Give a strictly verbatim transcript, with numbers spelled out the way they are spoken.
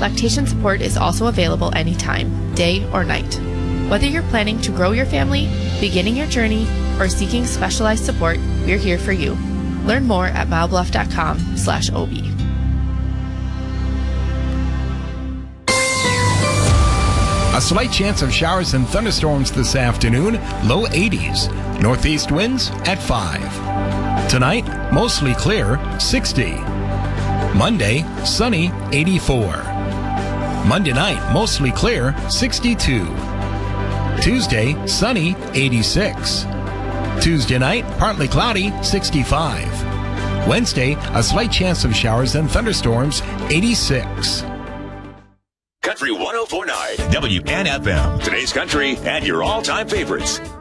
Lactation support is also available anytime, day or night. Whether you're planning to grow your family, beginning your journey, or seeking specialized support, we're here for you. Learn more at milebluff.com slash OB. A slight chance of showers and thunderstorms this afternoon, low eighties. Northeast winds at five. Tonight, mostly clear, sixty. Monday, sunny, eighty-four. Monday night, mostly clear, sixty-two. Tuesday, sunny, eighty-six. Tuesday night, partly cloudy, sixty-five. Wednesday, a slight chance of showers and thunderstorms, eighty-six. Country one oh four point nine W N F M. Today's country and your all-time favorites.